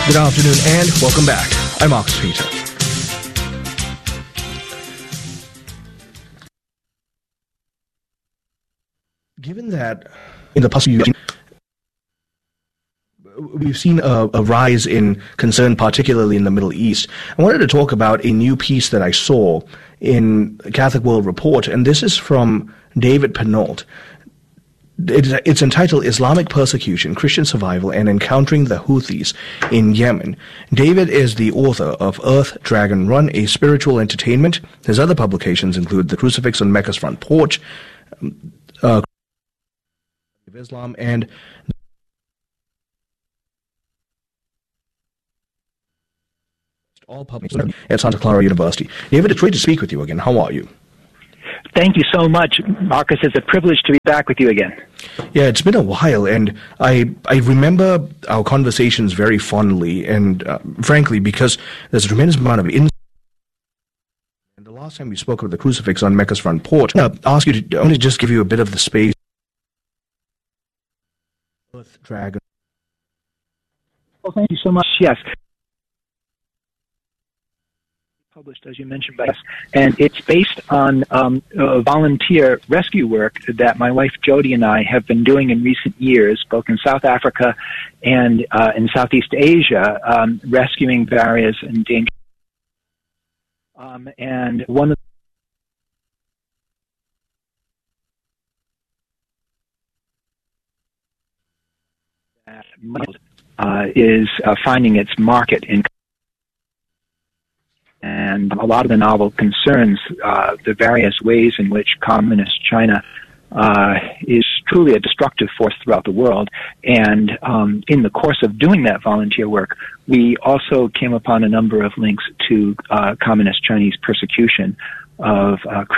Good afternoon and welcome back. I'm Marcus Peter. Given that in the past few years, we've seen a rise in concern, particularly in the Middle East, I wanted to talk about a new piece that I saw in Catholic World Report, and this is from David Penault. It's entitled Islamic Persecution, Christian Survival, and Encountering the Houthis in Yemen. David is the author of Earth Dragon Run, a spiritual entertainment. His other publications include The Crucifix on Mecca's Front Porch, of Islam, and all published at Santa Clara University. David, it's great to speak with you again. How are you? Thank you so much, Marcus. It's a privilege to be back with you again. Yeah, it's been a while, and I remember our conversations very fondly, and frankly, because there's a tremendous amount of insight. And the last time we spoke of The Crucifix on Mecca's Front Porch, I ask you to only just give you a bit of the space. Earth Dragon. Well, thank you so much. Yes. Published, as you mentioned, by us, and it's based on volunteer rescue work that my wife Jody and I have been doing in recent years, both in South Africa and in Southeast Asia, rescuing various endangered. And one of that is finding its market in. And a lot of the novel concerns the various ways in which communist China is truly a destructive force throughout the world. And in the course of doing that volunteer work, we also came upon a number of links to communist Chinese persecution of Christians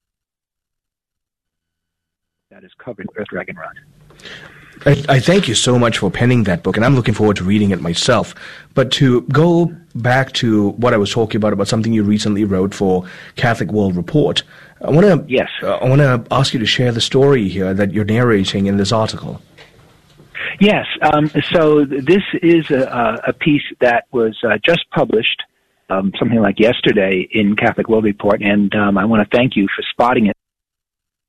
that is covered in Earth Dragon Run. I thank you so much for penning that book, and I'm looking forward to reading it myself. But to go back to what I was talking about something you recently wrote for Catholic World Report, I want to ask you to share the story here that you're narrating in this article. Yes. So this is a piece that was just published something like yesterday in Catholic World Report, and I want to thank you for spotting it.